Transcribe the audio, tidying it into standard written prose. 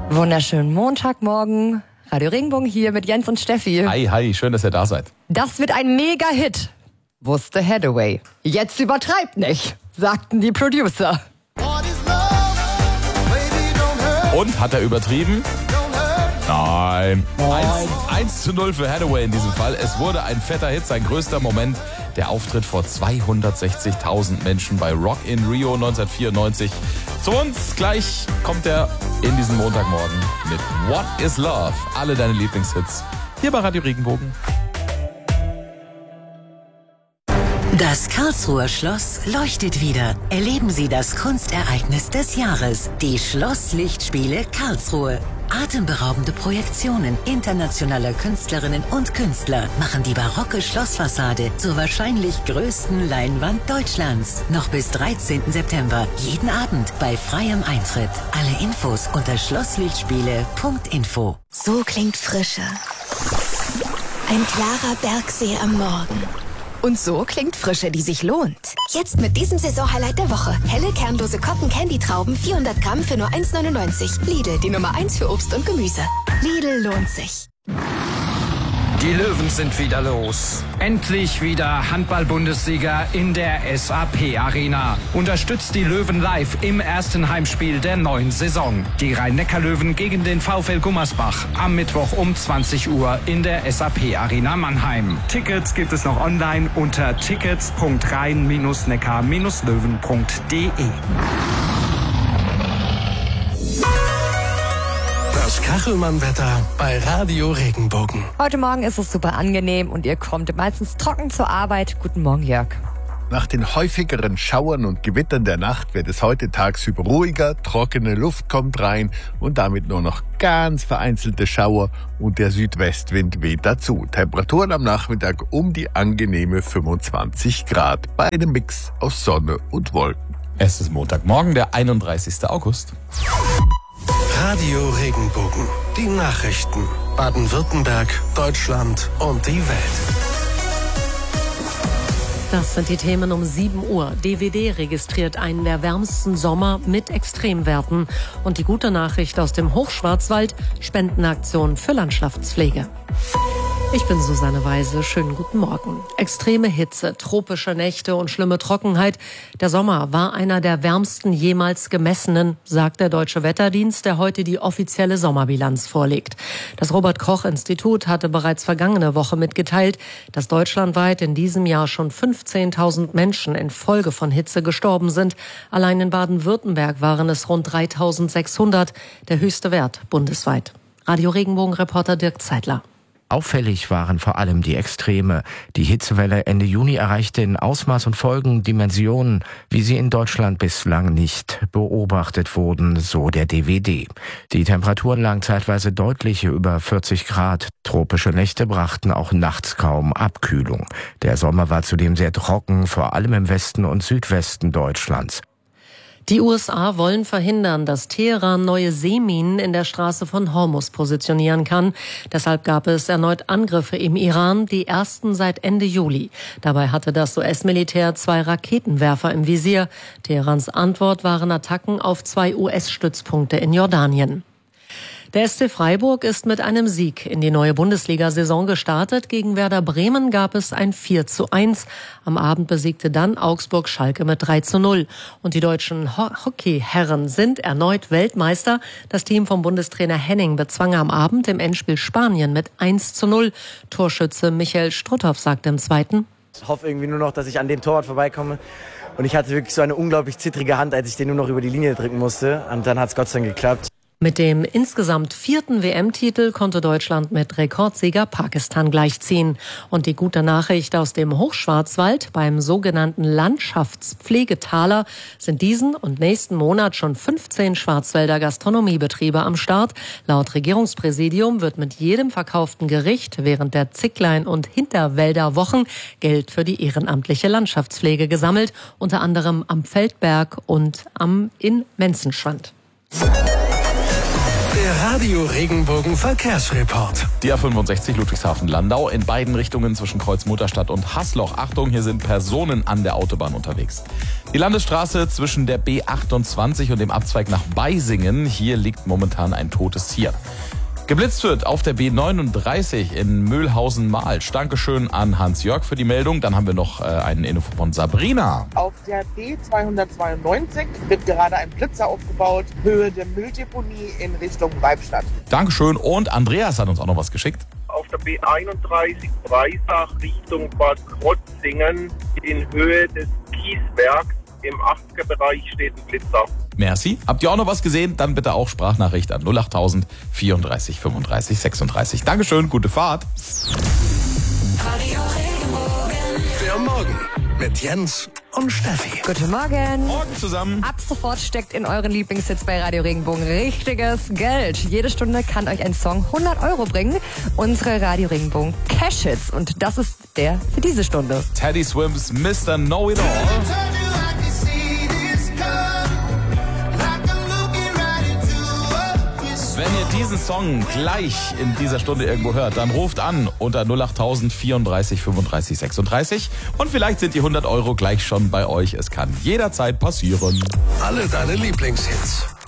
Wunderschönen Montagmorgen. Radio Regenbogen hier mit Jens und Steffi. Hi, schön, dass ihr da seid. Das wird ein Mega-Hit, wusste Hathaway. Jetzt übertreibt nicht, sagten die Producer. Und, hat er übertrieben? Nein. 1:0 für Hathaway in diesem Fall. Es wurde ein fetter Hit, sein größter Moment. Der Auftritt vor 260.000 Menschen bei Rock in Rio 1994. Zu uns gleich kommt er in diesen Montagmorgen mit What is Love? Alle deine Lieblingshits hier bei Radio Regenbogen. Das Karlsruher Schloss leuchtet wieder. Erleben Sie das Kunstereignis des Jahres, die Schlosslichtspiele Karlsruhe. Atemberaubende Projektionen internationaler Künstlerinnen und Künstler machen die barocke Schlossfassade zur wahrscheinlich größten Leinwand Deutschlands. Noch bis 13. September, jeden Abend bei freiem Eintritt. Alle Infos unter schlosslichtspiele.info. So klingt Frische. Ein klarer Bergsee am Morgen. Und so klingt Frische, die sich lohnt. Jetzt mit diesem Saisonhighlight der Woche. Helle, kernlose Cotton-Candy-Trauben, 400 Gramm für nur 1,99. Lidl, die Nummer 1 für Obst und Gemüse. Lidl lohnt sich. Die Löwen sind wieder los. Endlich wieder Handball-Bundesliga in der SAP-Arena. Unterstützt die Löwen live im ersten Heimspiel der neuen Saison. Die Rhein-Neckar-Löwen gegen den VfL Gummersbach am Mittwoch um 20 Uhr in der SAP-Arena Mannheim. Tickets gibt es noch online unter tickets.rhein-neckar-löwen.de. Das Kachelmann-Wetter bei Radio Regenbogen. Heute Morgen ist es super angenehm und ihr kommt meistens trocken zur Arbeit. Guten Morgen, Jörg. Nach den häufigeren Schauern und Gewittern der Nacht wird es heute tagsüber ruhiger, trockene Luft kommt rein und damit nur noch ganz vereinzelte Schauer und der Südwestwind weht dazu. Temperaturen am Nachmittag um die angenehme 25 Grad bei einem Mix aus Sonne und Wolken. Es ist Montagmorgen, der 31. August. Radio Regenbogen. Die Nachrichten. Baden-Württemberg, Deutschland und die Welt. Das sind die Themen um 7 Uhr. DWD registriert einen der wärmsten Sommer mit Extremwerten. Und die gute Nachricht aus dem Hochschwarzwald, Spendenaktion für Landschaftspflege. Ich bin Susanne Weise. Schönen guten Morgen. Extreme Hitze, tropische Nächte und schlimme Trockenheit. Der Sommer war einer der wärmsten jemals gemessenen, sagt der Deutsche Wetterdienst, der heute die offizielle Sommerbilanz vorlegt. Das Robert-Koch-Institut hatte bereits vergangene Woche mitgeteilt, dass deutschlandweit in diesem Jahr schon 15.000 Menschen infolge von Hitze gestorben sind. Allein in Baden-Württemberg waren es rund 3.600, der höchste Wert bundesweit. Radio Regenbogen-Reporter Dirk Zeitler. Auffällig waren vor allem die Extreme. Die Hitzewelle Ende Juni erreichte in Ausmaß und Folgen Dimensionen, wie sie in Deutschland bislang nicht beobachtet wurden, so der DWD. Die Temperaturen lagen zeitweise deutlich über 40 Grad. Tropische Nächte brachten auch nachts kaum Abkühlung. Der Sommer war zudem sehr trocken, vor allem im Westen und Südwesten Deutschlands. Die USA wollen verhindern, dass Teheran neue Seeminen in der Straße von Hormuz positionieren kann. Deshalb gab es erneut Angriffe im Iran, die ersten seit Ende Juli. Dabei hatte das US-Militär 2 Raketenwerfer im Visier. Teherans Antwort waren Attacken auf 2 US-Stützpunkte in Jordanien. Der SC Freiburg ist mit einem Sieg in die neue Bundesliga-Saison gestartet. Gegen Werder Bremen gab es ein 4:1. Am Abend besiegte dann Augsburg Schalke mit 3:0. Und die deutschen Hockeyherren sind erneut Weltmeister. Das Team vom Bundestrainer Henning bezwang am Abend im Endspiel Spanien mit 1:0. Torschütze Michael Struthoff sagte im Zweiten: Ich hoffe irgendwie nur noch, dass ich an dem Torwart vorbeikomme. Und ich hatte wirklich so eine unglaublich zittrige Hand, als ich den nur noch über die Linie drücken musste. Und dann hat es Gott sei Dank geklappt. Mit dem insgesamt 4. WM-Titel konnte Deutschland mit Rekordsieger Pakistan gleichziehen. Und die gute Nachricht aus dem Hochschwarzwald: Beim sogenannten Landschaftspflegetaler sind diesen und nächsten Monat schon 15 Schwarzwälder Gastronomiebetriebe am Start. Laut Regierungspräsidium wird mit jedem verkauften Gericht während der Zicklein- und Hinterwälder Wochen Geld für die ehrenamtliche Landschaftspflege gesammelt, unter anderem am Feldberg und in Menzenschwand. Der Radio Regenbogen Verkehrsreport. Die A65 Ludwigshafen-Landau in beiden Richtungen zwischen Kreuz-Mutterstadt und Haßloch. Achtung, hier sind Personen an der Autobahn unterwegs. Die Landesstraße zwischen der B28 und dem Abzweig nach Beisingen. Hier liegt momentan ein totes Tier. Geblitzt wird auf der B39 in Mühlhausen-Mahlsch. Dankeschön an Hans-Jörg für die Meldung. Dann haben wir noch einen Info von Sabrina. Auf der B292 wird gerade ein Blitzer aufgebaut, Höhe der Mülldeponie in Richtung Weibstadt. Dankeschön. Und Andreas hat uns auch noch was geschickt. Auf der B31 Breisach Richtung Bad Krotzingen in Höhe des Kieswerks im 80er-Bereich steht ein Blitzer. Merci. Habt ihr auch noch was gesehen? Dann bitte auch Sprachnachricht an 08000 34 35 36. Dankeschön, gute Fahrt. Der Morgen mit Jens und Steffi. Guten Morgen. Morgen zusammen. Ab sofort steckt in euren Lieblingshits bei Radio Regenbogen richtiges Geld. Jede Stunde kann euch ein Song 100 Euro bringen. Unsere Radio Regenbogen Cash Hits. Und das ist der für diese Stunde. Teddy Swims Mr. Know-It-All. Wenn ihr diesen Song gleich in dieser Stunde irgendwo hört, dann ruft an unter 08000 34 35 36 und vielleicht sind die 100 Euro gleich schon bei euch. Es kann jederzeit passieren. Alle deine Lieblingshits